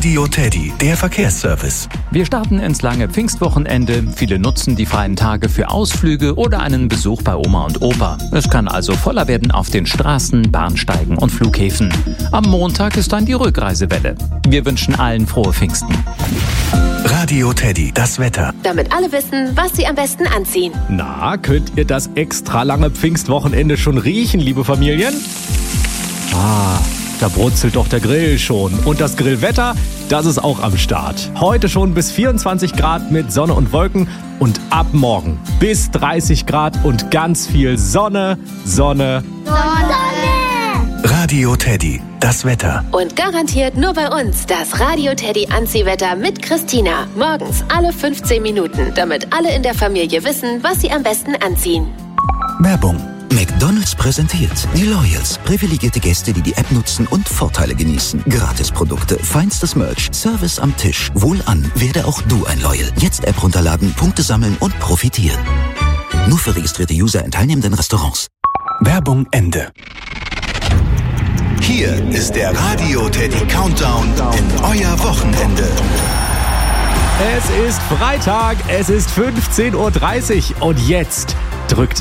Radio Teddy, der Verkehrsservice. Wir starten ins lange Pfingstwochenende. Viele nutzen die freien Tage für Ausflüge oder einen Besuch bei Oma und Opa. Es kann also voller werden auf den Straßen, Bahnsteigen und Flughäfen. Am Montag ist dann die Rückreisewelle. Wir wünschen allen frohe Pfingsten. Radio Teddy, das Wetter. Damit alle wissen, was sie am besten anziehen. Na, könnt ihr das extra lange Pfingstwochenende schon riechen, liebe Familien? Da brutzelt doch der Grill schon. Und das Grillwetter, das ist auch am Start. Heute schon bis 24 Grad mit Sonne und Wolken und ab morgen bis 30 Grad und ganz viel Sonne. Radio Teddy, das Wetter. Und garantiert nur bei uns das Radio Teddy Anziehwetter mit Christina. Morgens alle 15 Minuten, damit alle in der Familie wissen, was sie am besten anziehen. Werbung. McDonald's präsentiert die Loyals. Privilegierte Gäste, die die App nutzen und Vorteile genießen. Gratisprodukte, feinstes Merch, Service am Tisch. Wohlan, werde auch du ein Loyal. Jetzt App runterladen, Punkte sammeln und profitieren. Nur für registrierte User in teilnehmenden Restaurants. Werbung Ende. Hier ist der Radio Teddy Countdown in euer Wochenende. Es ist Freitag, es ist 15:30 Uhr und jetzt drückt